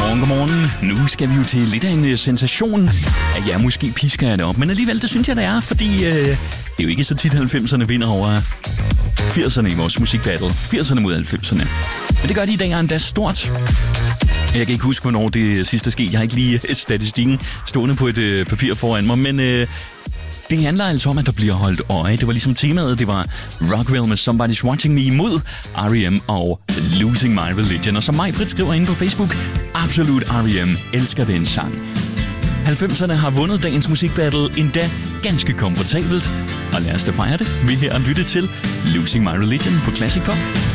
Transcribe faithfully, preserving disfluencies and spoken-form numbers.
Godmorgen, godmorgen. Nu skal vi jo til lidt af en sensation. Ja, ja, måske pisker jeg det op, men alligevel, det synes jeg, det er, fordi øh, det er jo ikke så tit halvfemserne vinder over firserne i vores musikbattle. firserne mod halvfemserne. Men det gør de i dag, er endda stort. Jeg kan ikke huske, hvornår det sidste skete. Jeg har ikke lige statistikken stående på et øh, papir foran mig, men øh, det handler altså om, at der bliver holdt øje. Det var ligesom temaet, det var Rockwell med Somebody's Watching Me mod R E M og Losing My Religion. Og som Maj-Brit skriver inde på Facebook, absolut R E M elsker den sang. halvfemserne har vundet dagens musikbattle endda ganske komfortabelt. Og lad os da fejre det ved her at lytte til Losing My Religion på Classic Pop.